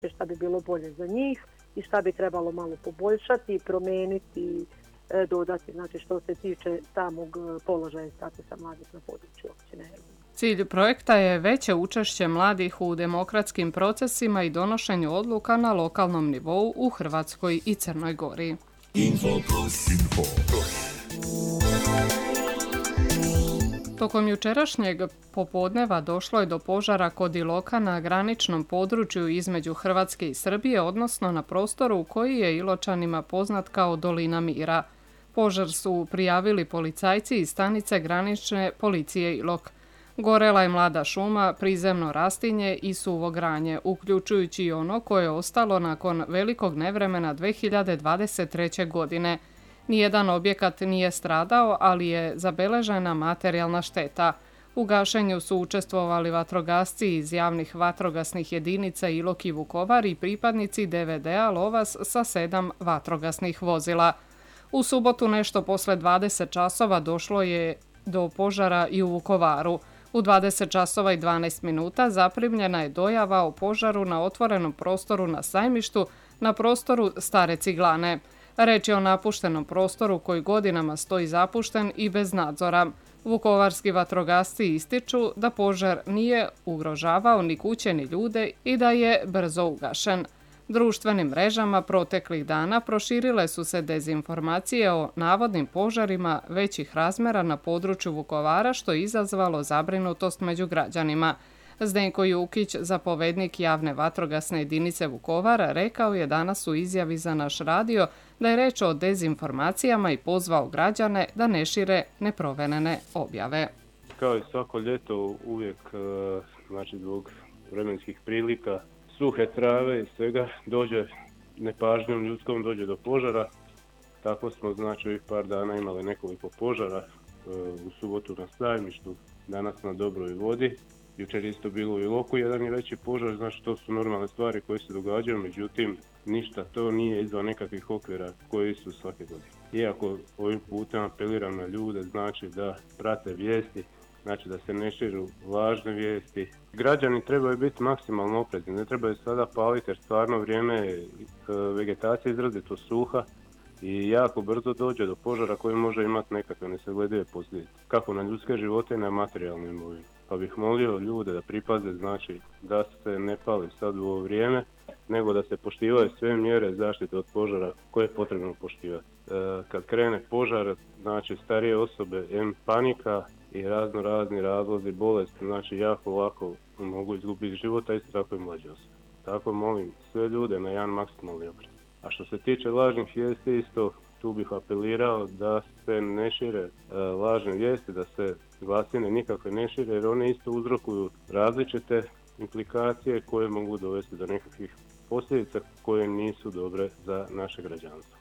šta bi bilo bolje za njih i šta bi trebalo malo poboljšati, promijeniti, dodati, znači što se tiče samog položaja i statusa mladih na području općine. Cilj projekta je veće učešće mladih u demokratskim procesima i donošenju odluka na lokalnom nivou u Hrvatskoj i Crnoj Gori. Tokom jučerašnjeg popodneva došlo je do požara kod Iloka na graničnom području između Hrvatske i Srbije, odnosno na prostoru koji je Iločanima poznat kao Dolina Mira. Požar su prijavili policajci iz stanice granične policije Ilok. Gorela je mlada šuma, prizemno rastinje i suvo granje, uključujući i ono koje je ostalo nakon velikog nevremena 2023. godine. Nijedan objekat nije stradao, ali je zabeležena materijalna šteta. U gašenju su učestvovali vatrogasci iz javnih vatrogasnih jedinica Ilok i Vukovar i pripadnici DVD-a Lovas sa 7 vatrogasnih vozila. U subotu nešto posle 20 časova došlo je do požara i u Vukovaru. U 20 časova i 12 minuta zaprimljena je dojava o požaru na otvorenom prostoru na Sajmištu, na prostoru Stare Ciglane. Reč je o napuštenom prostoru koji godinama stoji zapušten i bez nadzora. Vukovarski vatrogasci ističu da požar nije ugrožavao ni kuće ni ljude i da je brzo ugašen. Društvenim mrežama proteklih dana proširile su se dezinformacije o navodnim požarima većih razmjera na području Vukovara, što je izazvalo zabrinutost među građanima. Zdenko Jukić, zapovednik javne vatrogasne jedinice Vukovara, rekao je danas u izjavi za naš radio da je reč o dezinformacijama i pozvao građane da ne šire neproverene objave. Kao i svako ljeto uvijek, znači zbog vremenskih prilika, suhe trave i svega, dođe nepažnjom ljudskom dođe do požara. Tako smo znači ovih par dana imali nekoliko požara, u subotu na Sajmištu, danas na Dobroj vodi. Jučer isto bilo u Iloku jedan je veći požar, znači to su normalne stvari koje se događaju, međutim ništa to nije izvan nekakvih okvira koji su svake godine. Iako ovim putem apeliram na ljude, znači da prate vijesti, znači da se ne širu lažne vijesti. Građani trebaju biti maksimalno oprezni, ne trebaju sada paliti jer stvarno vrijeme vegetacije izrazito suha i jako brzo dođe do požara koji može imati nekakve nesagledive posljedice, kako na ljudske živote i na materijalnu imovinu. Pa bih molio ljude da pripaze, znači da se ne pali sad u ovo vrijeme, nego da se poštivaju sve mjere zaštite od požara koje je potrebno poštivati. Kad krene požar, znači starije osobe, panika i razni razlozi bolesti, znači jako lako mogu izgubiti života, isto tako i mlađe osobe. Tako molim sve ljude na jedan maksimalni oprez. A što se tiče lažnih vijesti, isto tu bih apelirao da se ne šire lažne vijesti, da se glasine nikakve ne šire, jer one isto uzrokuju različite implikacije koje mogu dovesti do nekakvih posljedica koje nisu dobre za naše građanstvo.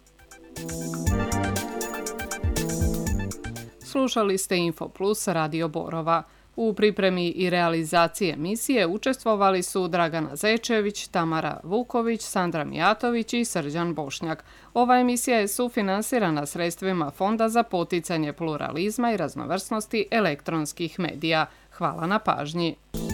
Slušali ste Info Plus Radio Borova. U pripremi i realizaciji emisije učestvovali su Dragana Zečević, Tamara Vuković, Sandra Mijatović i Srđan Bošnjak. Ova emisija je sufinansirana sredstvima Fonda za poticanje pluralizma i raznovrsnosti elektronskih medija. Hvala na pažnji.